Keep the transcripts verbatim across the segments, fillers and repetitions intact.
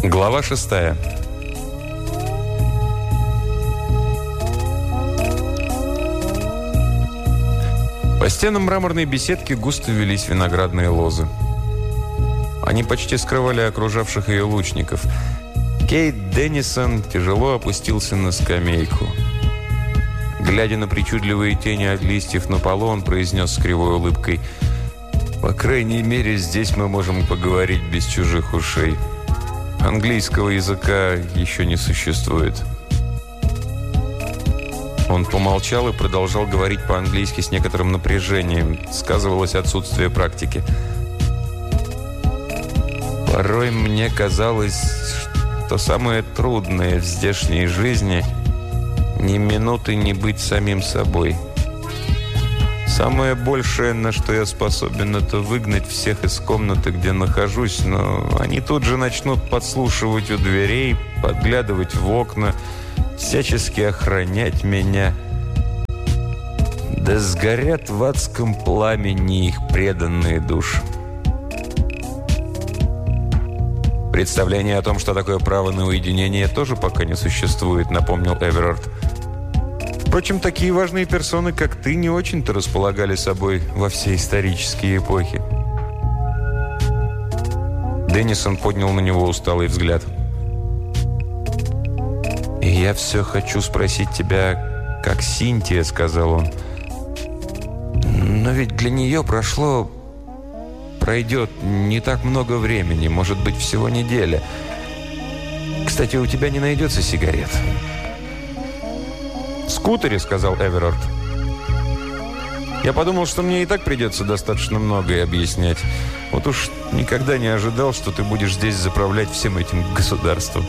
Глава шестая. По стенам мраморной беседки густо велись виноградные лозы. Они почти скрывали окружавших ее лучников. Кейт Деннисон тяжело опустился на скамейку. Глядя на причудливые тени от листьев на полу, он произнес с кривой улыбкой: «По крайней мере, здесь мы можем поговорить без чужих ушей. Английского языка еще не существует». Он помолчал и продолжал говорить по-английски с некоторым напряжением. Сказывалось отсутствие практики. «Порой мне казалось, что самое трудное в здешней жизни – ни минуты не быть самим собой. Самое большее, на что я способен, это выгнать всех из комнаты, где нахожусь, но они тут же начнут подслушивать у дверей, подглядывать в окна, всячески охранять меня. Да сгорят в адском пламени их преданные души». «Представление о том, что такое право на уединение, тоже пока не существует», — напомнил Эверард. «Впрочем, такие важные персоны, как ты, не очень-то располагали собой во все исторические эпохи». Деннисон поднял на него усталый взгляд. «И я все хочу спросить тебя, как Синтия», — сказал он. «Но ведь для нее прошло... пройдет не так много времени, может быть, всего неделя. Кстати, у тебя не найдется сигарет?» «В скутере», — сказал Эверард. «Я подумал, что мне и так придется достаточно многое объяснять. Вот уж никогда не ожидал, что ты будешь здесь заправлять всем этим государством».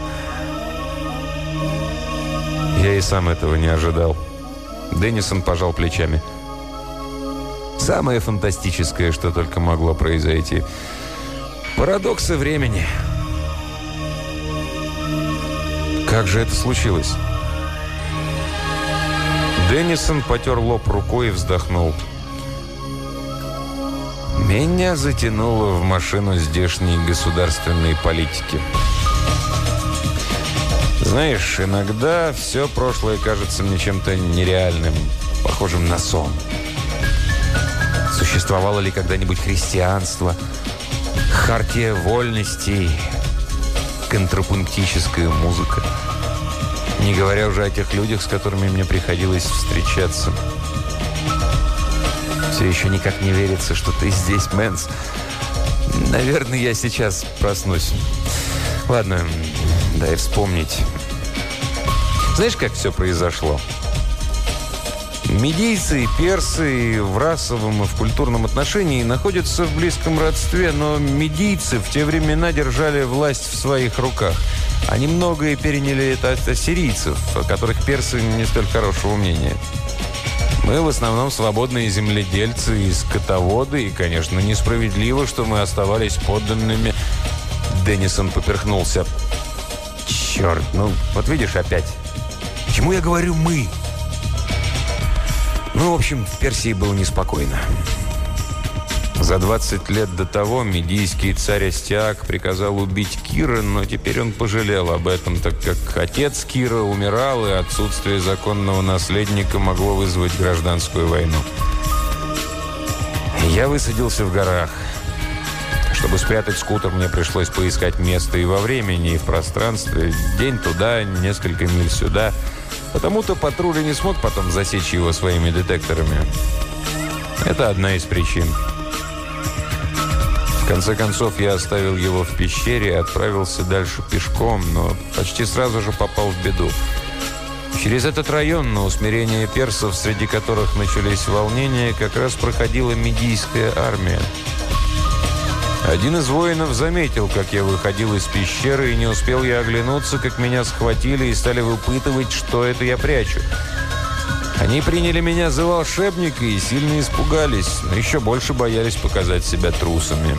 «Я и сам этого не ожидал». Деннисон пожал плечами. «Самое фантастическое, что только могло произойти. Парадоксы времени». «Как же это случилось?» Деннисон потер лоб рукой и вздохнул. «Меня затянуло в машину здешней государственной политики. Знаешь, иногда все прошлое кажется мне чем-то нереальным, похожим на сон. Существовало ли когда-нибудь христианство, хартия вольностей, контрапунктическая музыка? Не говоря уже о тех людях, с которыми мне приходилось встречаться. Все еще никак не верится, что ты здесь, Мэнс. Наверное, я сейчас проснусь. Ладно, дай вспомнить. Знаешь, как все произошло? Медийцы и персы в расовом и в культурном отношении находятся в близком родстве, но медийцы в те времена держали власть в своих руках. Они многое переняли это от ассирийцев, о которых персы не столь хорошего мнения. Мы в основном свободные земледельцы и скотоводы, и, конечно, несправедливо, что мы оставались подданными. Деннисон поперхнулся. Черт, ну вот видишь опять. Почему я говорю «мы»? Ну, в общем, в Персии было неспокойно. За двадцать лет до того медийский царь Астиак приказал убить Кира, но теперь он пожалел об этом, так как отец Кира умирал, и отсутствие законного наследника могло вызвать гражданскую войну. Я высадился в горах. Чтобы спрятать скутер, мне пришлось поискать место и во времени, и в пространстве. День туда, несколько миль сюда. Потому-то патруль и не смог потом засечь его своими детекторами. Это одна из причин. В конце концов, я оставил его в пещере и отправился дальше пешком, но почти сразу же попал в беду. Через этот район, на усмирение персов, среди которых начались волнения, как раз проходила медийская армия. Один из воинов заметил, как я выходил из пещеры, и не успел я оглянуться, как меня схватили и стали выпытывать, что это я прячу. Они приняли меня за волшебника и сильно испугались, но еще больше боялись показать себя трусами.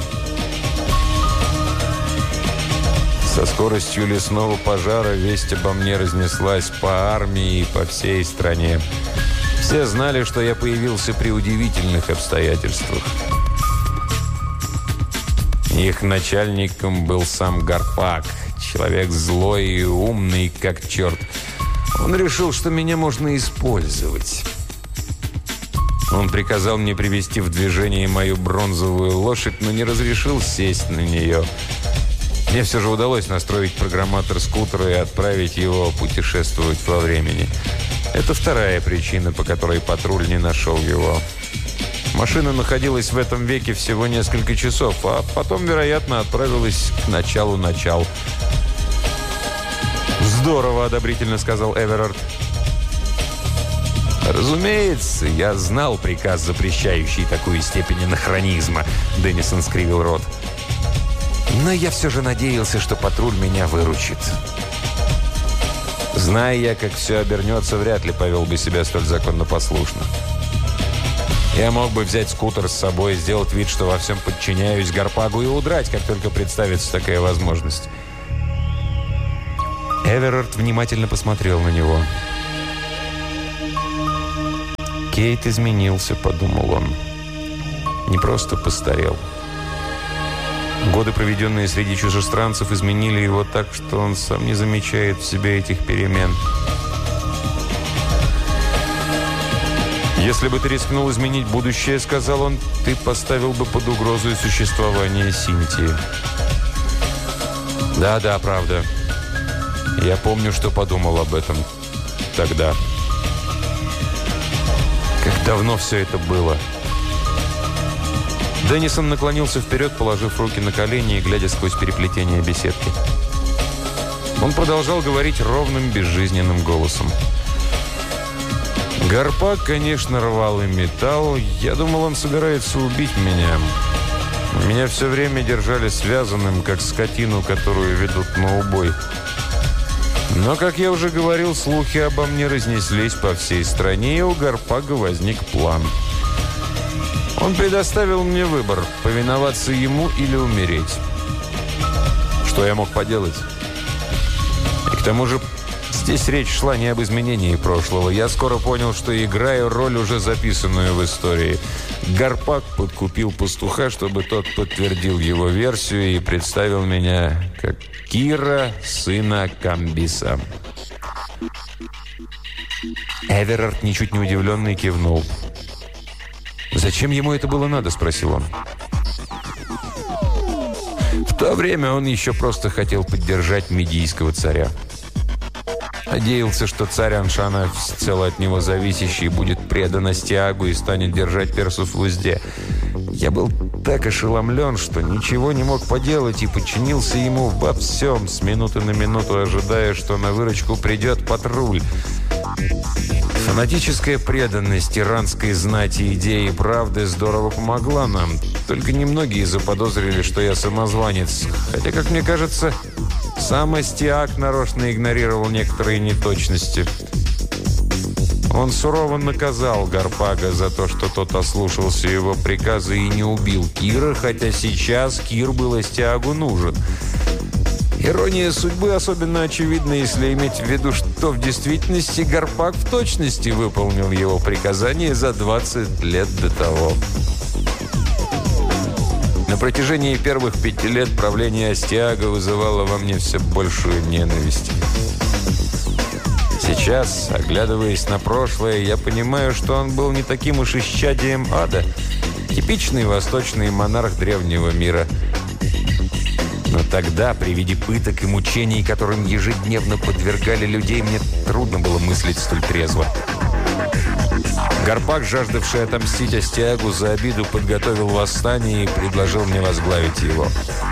Со скоростью лесного пожара весть обо мне разнеслась по армии и по всей стране. Все знали, что я появился при удивительных обстоятельствах. Их начальником был сам Гарпак, человек злой и умный, как черт. Он решил, что меня можно использовать. Он приказал мне привести в движение мою бронзовую лошадь, но не разрешил сесть на нее. Мне все же удалось настроить программатор скутера и отправить его путешествовать во времени. Это вторая причина, по которой патруль не нашел его. Машина находилась в этом веке всего несколько часов, а потом, вероятно, отправилась к началу начал. «Здорово!» – одобрительно сказал Эверард. «Разумеется, я знал приказ, запрещающий такую степень анахронизма», – Деннисон скривил рот. «Но я все же надеялся, что патруль меня выручит. Зная я, как все обернется, вряд ли повел бы себя столь законопослушно. Я мог бы взять скутер с собой, сделать вид, что во всем подчиняюсь Гарпагу и удрать, как только представится такая возможность». Эверард внимательно посмотрел на него. «Кейт изменился», — подумал он. «Не просто постарел. Годы, проведенные среди чужестранцев, изменили его так, что он сам не замечает в себе этих перемен. «Если бы ты рискнул изменить будущее, — сказал он, — ты поставил бы под угрозу и существование Синтии». «Да-да, правда. Я помню, что подумал об этом тогда. Как давно все это было!» Деннисон наклонился вперед, положив руки на колени и глядя сквозь переплетение беседки. Он продолжал говорить ровным, безжизненным голосом. «Гарпак, конечно, рвал и металл. Я думал, он собирается убить меня. Меня все время держали связанным, как скотину, которую ведут на убой. Но, как я уже говорил, слухи обо мне разнеслись по всей стране, и у Гарпага возник план. Он предоставил мне выбор – повиноваться ему или умереть. Что я мог поделать? И к тому же здесь речь шла не об изменении прошлого. Я скоро понял, что играю роль, уже записанную в истории. Гарпак подкупил пастуха, чтобы тот подтвердил его версию и представил меня как Кира, сына Камбиса». Эверард, ничуть не удивленный, кивнул. «Зачем ему это было надо?» – спросил он. В то время он еще просто хотел поддержать медийского царя. Надеялся, что царь Аншана, всецело от него зависящий, будет предан Астиагу и станет держать персов в узде. Я был так ошеломлен, что ничего не мог поделать и подчинился ему во всем, с минуты на минуту ожидая, что на выручку придет патруль. Фанатическая преданность иранской знати идеи правды здорово помогла нам. Только немногие заподозрили, что я самозванец. Хотя, как мне кажется, сам Астиаг нарочно игнорировал некоторые неточности. Он сурово наказал Гарпага за то, что тот ослушался его приказа и не убил Кира, хотя сейчас Кир был Астиагу нужен. Ирония судьбы особенно очевидна, если иметь в виду, что в действительности Гарпаг в точности выполнил его приказание за двадцать лет до того. На протяжении первых пяти лет правление Астиага вызывало во мне все большую ненависть. Сейчас, оглядываясь на прошлое, я понимаю, что он был не таким уж исчадием ада. Типичный восточный монарх древнего мира. Но тогда, при виде пыток и мучений, которым ежедневно подвергали людей, мне трудно было мыслить столь трезво. Гарпак, жаждавший отомстить Астиагу за обиду, подготовил восстание и предложил мне возглавить его.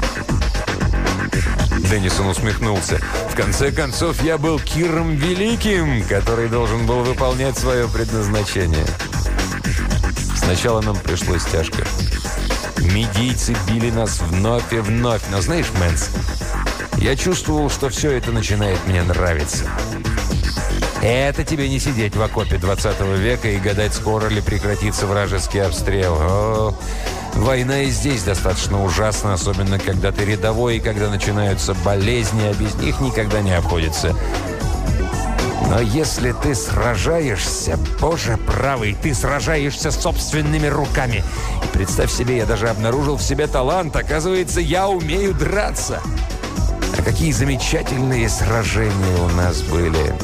Деннисон усмехнулся. В конце концов, я был Киром Великим, который должен был выполнять свое предназначение. Сначала нам пришлось тяжко. Медийцы били нас вновь и вновь. Но знаешь, Мэнс, я чувствовал, что все это начинает мне нравиться. Это тебе не сидеть в окопе двадцатого века и гадать, скоро ли прекратится вражеский обстрел. О, война и здесь достаточно ужасна, особенно когда ты рядовой, и когда начинаются болезни, а без них никогда не обходится. Но если ты сражаешься, Боже правый, ты сражаешься собственными руками. И представь себе, я даже обнаружил в себе талант. Оказывается, я умею драться. А какие замечательные сражения у нас были.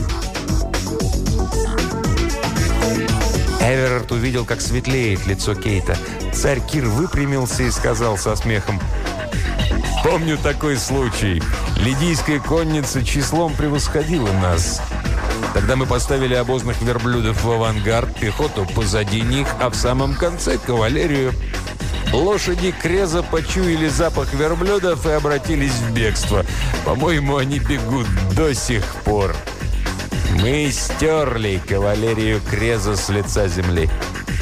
Эверард увидел, как светлеет лицо Кейта. Царь Кир выпрямился и сказал со смехом: «Помню такой случай. Лидийская конница числом превосходила нас. Тогда мы поставили обозных верблюдов в авангард, пехоту позади них, а в самом конце кавалерию. Лошади Креза почуяли запах верблюдов и обратились в бегство. По-моему, они бегут до сих пор. Мы стерли кавалерию Креза с лица земли».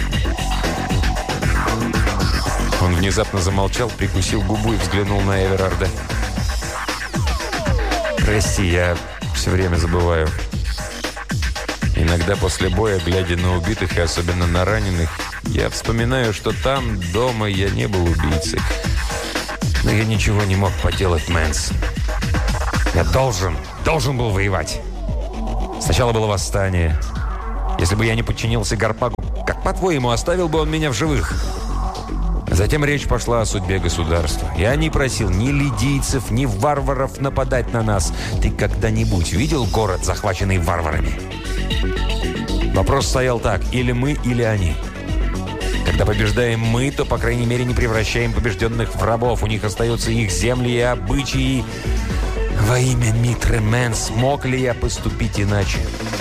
Он внезапно замолчал, прикусил губу и взглянул на Эверарда. «Прости, я все время забываю. Иногда после боя, глядя на убитых и особенно на раненых, я вспоминаю, что там, дома, я не был убийцей. Но я ничего не мог поделать, Мэнс. Я должен, должен был воевать. Сначала было восстание. Если бы я не подчинился Гарпагу, как, по-твоему, оставил бы он меня в живых? Затем речь пошла о судьбе государства. Я не просил ни лидийцев, ни варваров нападать на нас. Ты когда-нибудь видел город, захваченный варварами? Вопрос стоял так: или мы, или они. Когда побеждаем мы, то, по крайней мере, не превращаем побежденных в рабов. У них остаются их земли и обычаи. Во имя Митры, Мэнс, смог ли я поступить иначе?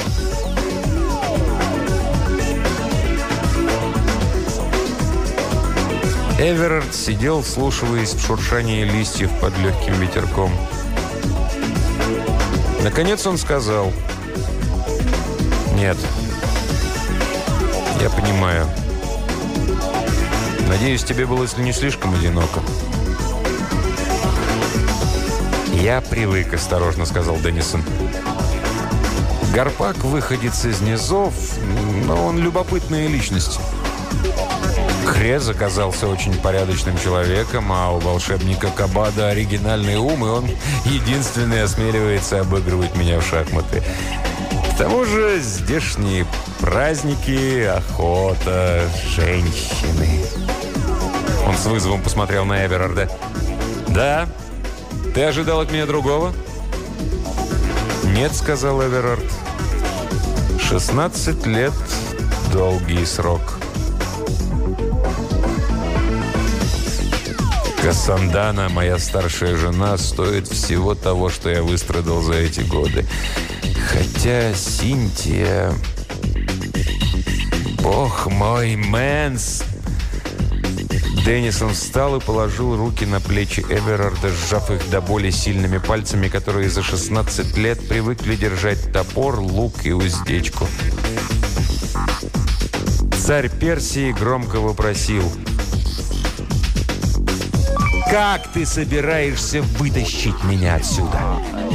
Эверард сидел, вслушиваясь в шуршание листьев под легким ветерком. Наконец он сказал: «Нет, я понимаю. Надеюсь, тебе было не слишком одиноко». «Я привык», — осторожно сказал Деннисон. «Гарпаг выходец из низов, но он любопытная личность. Крез оказался очень порядочным человеком, а у волшебника Кабада оригинальный ум, и он единственный осмеливается обыгрывать меня в шахматы. К тому же здешние праздники, охота, женщины». Он с вызовом посмотрел на Эверарда. «Да? Ты ожидал от меня другого?» «Нет», — сказал Эверард. «шестнадцать лет — долгий срок». Кассандана, моя старшая жена, стоит всего того, что я выстрадал за эти годы. Хотя Синтия... Бог мой, Мэнс! Деннисон встал и положил руки на плечи Эверарда, сжав их до боли сильными пальцами, которые за шестнадцать лет привыкли держать топор, лук и уздечку. Царь Персии громко вопросил: «Как ты собираешься вытащить меня отсюда?»